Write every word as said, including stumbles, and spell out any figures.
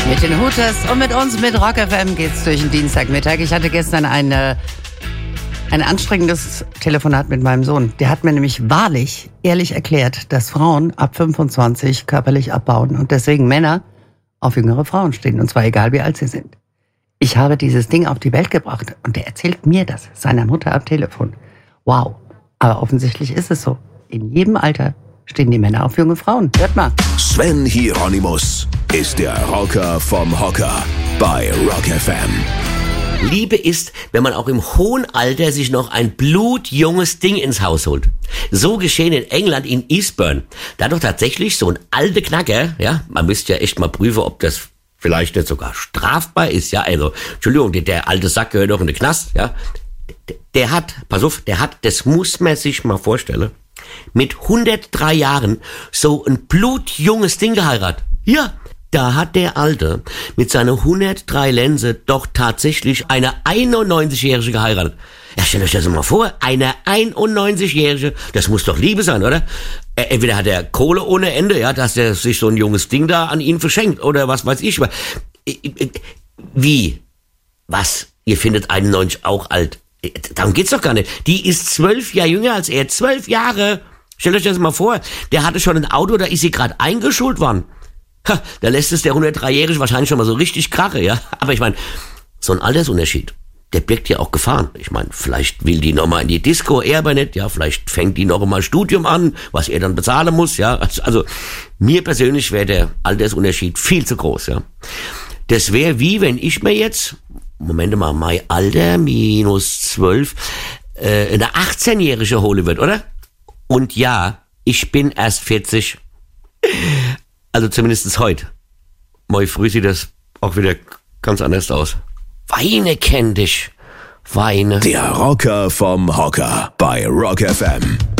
Mit den Hooters und mit uns, mit Rock F M, geht's durch den Dienstagmittag. Ich hatte gestern eine, ein anstrengendes Telefonat mit meinem Sohn. Der hat mir nämlich wahrlich, ehrlich erklärt, dass Frauen ab fünfundzwanzig körperlich abbauen und deswegen Männer auf jüngere Frauen stehen. Und zwar egal, wie alt sie sind. Ich habe dieses Ding auf die Welt gebracht und der erzählt mir das, seiner Mutter am Telefon. Wow, aber offensichtlich ist es so. In jedem Alter stehen die Männer auf junge Frauen. Hört mal. Sven Hieronymus ist der Rocker vom Hocker bei Rock F M. Liebe ist, wenn man auch im hohen Alter sich noch ein blutjunges Ding ins Haus holt. So geschehen in England, in Eastbourne. Da hat doch tatsächlich so ein alter Knacker, ja, man müsste ja echt mal prüfen, ob das vielleicht nicht sogar strafbar ist, ja, also, Entschuldigung, der, der alte Sack gehört doch in den Knast, ja. Der, der hat, pass auf, der hat, das muss man sich mal vorstellen, mit hundertdrei Jahren so ein blutjunges Ding geheiratet. Ja, da hat der Alte mit seiner hundertdrei Lense doch tatsächlich eine einundneunzigjährige geheiratet. Ja, stellt euch das mal vor, eine einundneunzigjährige, das muss doch Liebe sein, oder? Entweder hat er Kohle ohne Ende, ja, dass er sich so ein junges Ding da an ihn verschenkt, oder was weiß ich. Wie? Was? Ihr findet einundneunzig auch alt? Darum geht's doch gar nicht. Die ist zwölf Jahre jünger als er. Zwölf Jahre! Stellt euch das mal vor. Der hatte schon ein Auto, da ist sie gerade eingeschult worden. Ha, da lässt es der hundertdreijährige wahrscheinlich schon mal so richtig krache, ja. Aber ich meine, so ein Altersunterschied, der birgt ja auch Gefahren. Ich meine, vielleicht will die noch mal in die Disco, er aber nicht, ja. Vielleicht fängt die noch mal Studium an, was er dann bezahlen muss, ja. Also, also mir persönlich wäre der Altersunterschied viel zu groß, ja. Das wäre wie, wenn ich mir jetzt, Moment mal, mein Alter minus zwölf, äh, eine achtzehnjährige hole wird, oder? Und ja, ich bin erst vierzig. Also zumindest heute. Morgen früh sieht das auch wieder ganz anders aus. Weine kenn dich. Weine. Der Rocker vom Hocker bei Rock F M.